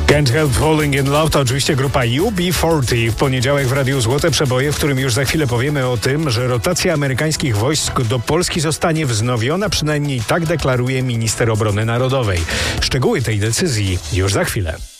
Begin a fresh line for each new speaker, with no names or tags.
Can't Help Falling in Love to oczywiście grupa UB40. W poniedziałek w Radiu Złote Przeboje, w którym już za chwilę powiemy o tym, że rotacja amerykańskich wojsk do Polski zostanie wznowiona, przynajmniej tak deklaruje minister obrony narodowej. Szczegóły tej decyzji już za chwilę.